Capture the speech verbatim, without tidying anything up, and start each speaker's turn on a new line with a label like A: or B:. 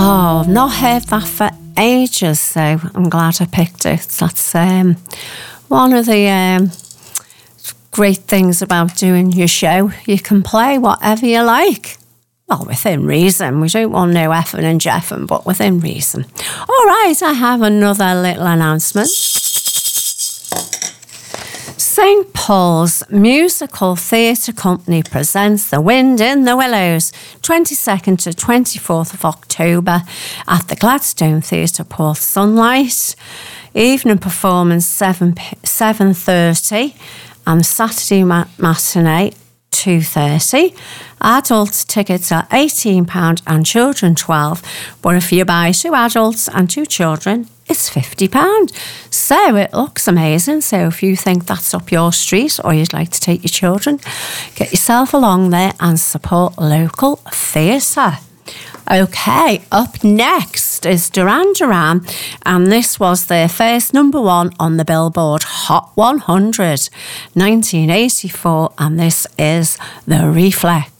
A: Oh, I've not heard that for ages, so I'm glad I picked it. That's um, one of the um, great things about doing your show. You can play whatever you like. Well, within reason. We don't want no effing and jeffing, but within reason. All right, I have another little announcement. Saint Paul's Musical Theatre Company presents The Wind in the Willows, twenty-second to twenty-fourth of October at the Gladstone Theatre, Port Sunlight. Evening performance seven thirty and Saturday mat- matinee two thirty. Adult tickets are eighteen pounds and children twelve pounds, but if you buy two adults and two children, it's fifty pounds. So it looks amazing. So if you think that's up your street or you'd like to take your children, get yourself along there and support local theatre. Okay, up next is Duran Duran, and this was their first number one on the Billboard Hot one hundred, nineteen eighty-four, and this is The Reflex.